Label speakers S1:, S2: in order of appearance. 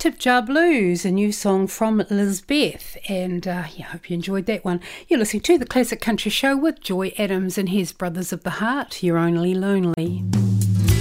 S1: Tip Jar Blues, a new song from Lisbeth, and I hope you enjoyed that one. You're listening to the Classic Country Show with Joy Adams and his Brothers of the Heart. You're only lonely.